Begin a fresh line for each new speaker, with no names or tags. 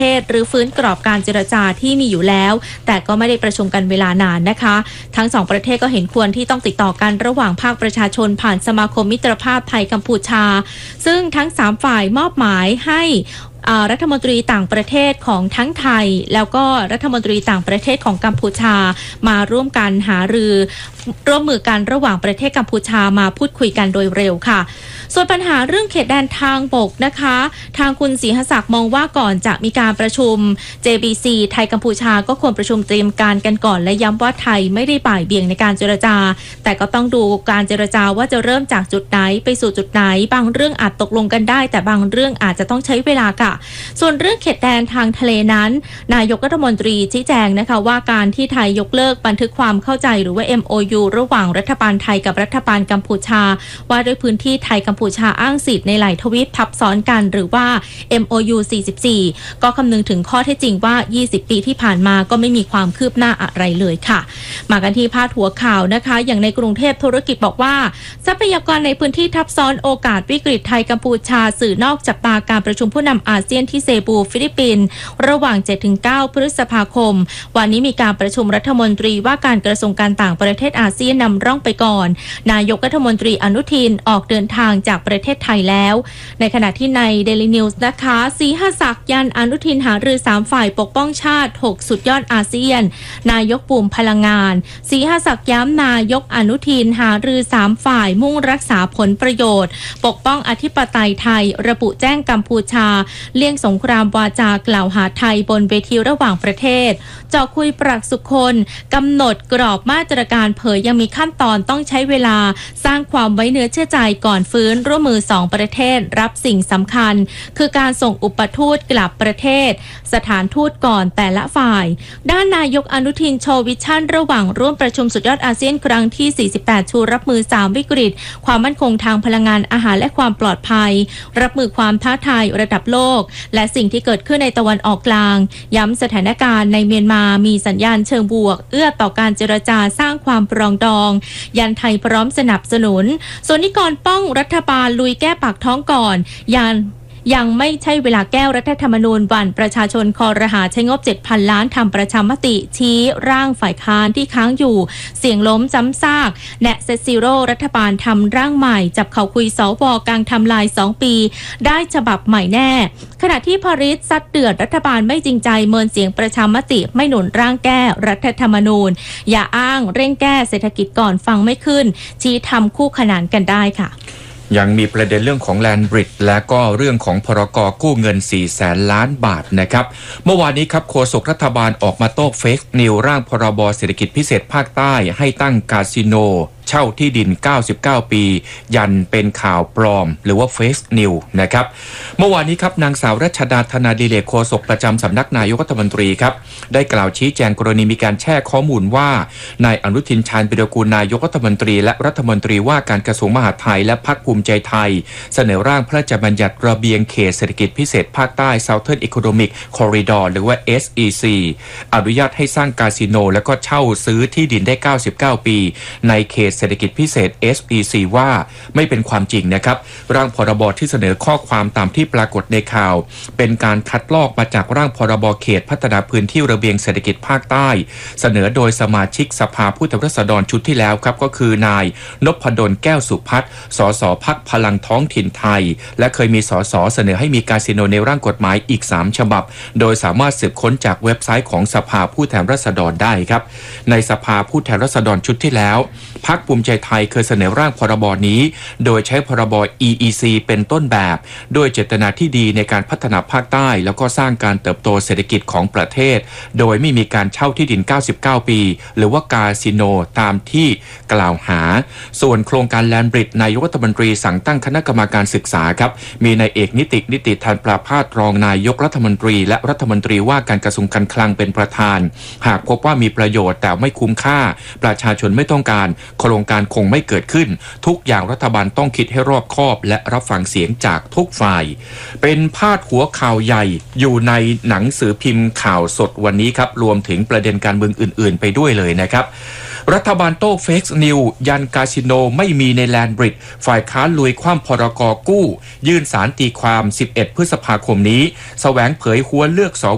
หรือฟื้นกรอบการเจรจาที่มีอยู่แล้วแต่ก็ไม่ได้ประชุมกันเวลานานนะคะทั้งสองประเทศก็เห็นควรที่ต้องติดต่อกันระหว่างภาคประชาชนผ่านสมาคมมิตรภาพไทยกัมพูชาซึ่งทั้ง3ฝ่ายมอบหมายให้รัฐมนตรีต่างประเทศของทั้งไทยแล้วก็รัฐมนตรีต่างประเทศของกัมพูชามาร่วมกันหารือร่วมมือกันระหว่างประเทศกัมพูชามาพูดคุยกันโดยเร็วค่ะส่วนปัญหาเรื่องเขตแดนทางบกนะคะทางคุณศรีหศักดิ์มองว่าก่อนจะมีการประชุม JBC ไทยกัมพูชาก็ควรประชุมเตรียมการกันก่อนและย้ำว่าไทยไม่ได้บ่ายเบี่ยงในการเจรจาแต่ก็ต้องดูการเจรจาว่าจะเริ่มจากจุดไหนไปสู่จุดไหนบางเรื่องอาจตกลงกันได้แต่บางเรื่องอาจจะต้องใช้เวลาค่ะส่วนเรื่องเขตแดนทางทะเลนั้นนายกรัฐมนตรีชี้แจงนะคะว่าการที่ไทยยกเลิกบันทึกความเข้าใจหรือว่า MOU ระหว่างรัฐบาลไทยกับรัฐบาลกัมพูชาว่าด้วยพื้นที่ไทยกัมพูชาอ้างสิทธิ์ในหลายทวีปทับซ้อนกันหรือว่า MOU 44ก็คำนึงถึงข้อเท็จจริงว่า20ปีที่ผ่านมาก็ไม่มีความคืบหน้าอะไรเลยค่ะมากันที่พาดหัวข่าวนะคะอย่างในกรุงเทพธุรกิจบอกว่าทรัพยากรในพื้นที่ทับซ้อนโอกาสวิกฤตไทยกัมพูชาสื่อนอกจับตาการประชุมผู้นำอาเซียนที่เซบูฟิลิปปินส์ระหว่าง 7-9 พฤษภาคมวันนี้มีการประชุมรัฐมนตรีว่าการกระทรวงการต่างประเทศอาเซียนนำร่องไปก่อนนายกรัฐมนตรีอนุทินออกเดินทางจากประเทศไทยแล้วในขณะที่ใน Daily News นะคะศรีหศักดิ์ยันอนุทินหารือ3ฝ่ายปกป้องชาติ6สุดยอดอาเซียนนายกปุ่มพลังงานศรีหศักดิ์ย้ำนายกอนุทินหารือ3ฝ่ายมุ่งรักษาผลประโยชน์ปกป้องอธิปไตยไทยระบุแจ้งกัมพูชาเลี่ยงสงครามวาจากล่าวหาไทยบนเวทีระหว่างประเทศเจาะคุยปรักสุคนกำหนดกรอบมาตรการเผยยังมีขั้นตอนต้องใช้เวลาสร้างความไว้เนื้อเชื่อใจก่อนฟื้นร่วมมือ2ประเทศรับสิ่งสำคัญคือการส่งอุปทูตกลับประเทศสถานทูตก่อนแต่ละฝ่ายด้านนายกอนุทินโชว์วิชั่นระหว่างร่วมประชุมสุดยอดอาเซียนครั้งที่48ชูรับมือ3วิกฤตความมั่นคงทางพลังงานอาหารและความปลอดภัยรับมือความท้าทายระดับโลกและสิ่งที่เกิดขึ้นในตะวันออกกลางย้ำสถานการณ์ในเมียนมามีสัญญาณเชิงบวกเอื้อต่อการเจรจาสร้างความปรองดองยันไทยพร้อมสนับสนุนส่วนนิกรป้องรัฐบาลลุยแก้ปากท้องก่อนยังไม่ใช่เวลาแก้รัฐธรรมนูญวันประชาชนคอรหาใช้งบ 7,000 ล้านทำประชามติชี้ร่างฝ่ายค้านที่ค้างอยู่เสียงล้มซ้ำซากแนะเซตซีโร่รัฐบาลทำร่างใหม่จับเขาคุยสวกลางทำลาย2ปีได้ฉบับใหม่แน่ขณะที่พริษซัดเดือดรัฐบาลไม่จริงใจเมินเสียงประชามติไม่หนุนร่างแก้รัฐธรรมนูญอย่าอ้างเร่งแก้เศรษฐกิจก่อนฟังไม่ขึ้นชี้ทำคู่ขนานกันได้ค่ะ
ยังมีประเด็นเรื่องของแลนด์บริดจ์และก็เรื่องของพรก.กู้เงิน 400,000 ล้านบาทนะครับเมื่อวานนี้ครับโฆษกรัฐบาลออกมาโต้เฟกนิวร่างพรบ.เศรษฐกิจพิเศษภาคใต้ให้ตั้งคาสิโนเช่าที่ดิน99ปียันเป็นข่าวปลอมหรือว่าเฟกนิวนะครับเมื่อวานนี้ครับนางสาวรัชดาธนาดิเรกโฆษกประจำสำนักนายกรัฐมนตรีครับได้กล่าวชี้แจงกรณีมีการแชร์ข้อมูลว่านายอนุทินชาญวิรากูลนายกรัฐมนตรีและรัฐมนตรีว่าการกระทรวงมหาดไทยและพรรคภูมิใจไทยเสนอร่างพระราชบัญญัติระเบียงเขตเศรษฐกิจพิเศษภาคใต้ Southern Economic Corridor หรือว่า SEC อนุญาตให้สร้างคาสิโนและก็เช่าซื้อที่ดินได้99ปีในเขตเศรษฐกิจพิเศษ SEC ว่าไม่เป็นความจริงนะครับร่างพรบที่เสนอข้อความตามที่ปรากฏในข่าวเป็นการคัดลอกมาจากร่างพรบเขตพัฒนาพื้นที่ระเบียงเศรษฐกิจภาคใต้เสนอโดยสมาชิกสภาผู้แทนราษฎรชุดที่แล้วครับก็คือนายนพดลแก้วสุพัฒน์สสพรรคพลังท้องถิ่นไทยและเคยมีสสเสนอให้มีคาสิโนในร่างกฎหมายอีก3ฉบับโดยสามารถสืบค้นจากเว็บไซต์ของสภาผู้แทนราษฎรได้ครับในสภาผู้แทนราษฎรชุดที่แล้วพรรคภูมิใจไทยเคยเสนอร่างพรบนี้โดยใช้พรบ EEC เป็นต้นแบบด้วยเจตนาที่ดีในการพัฒนาภาคใต้แล้วก็สร้างการเติบโตเศรษฐกิจของประเทศโดยไม่มีการเช่าที่ดิน99ปีหรือว่าคาสิโนตามที่กล่าวหาส่วนโครงการแลนด์บริดจ์นายกรัฐมนตรีสั่งตั้งคณะกรรมการศึกษาครับมีนายเอกนิติธานปราภาสรองนายกรัฐมนตรีและรัฐมนตรีว่าการกระทรวงการคลังเป็นประธานหากพบว่ามีประโยชน์แต่ไม่คุ้มค่าประชาชนไม่ต้องการโครงการคงไม่เกิดขึ้นทุกอย่างรัฐบาลต้องคิดให้รอบคอบและรับฟังเสียงจากทุกฝ่ายเป็นพาดหัวข่าวใหญ่อยู่ในหนังสือพิมพ์ข่าวสดวันนี้ครับรวมถึงประเด็นการเมืองอื่นๆไปด้วยเลยนะครับรัฐบาลโต้เฟกนิวยันคาสิโนไม่มีในแลนด์บริดจ์ฝ่ายค้านลุยคว่ำพรก.กู้ยื่นศาลตีความ11พฤษภาคมนี้แสวงเผยหัวเลือกส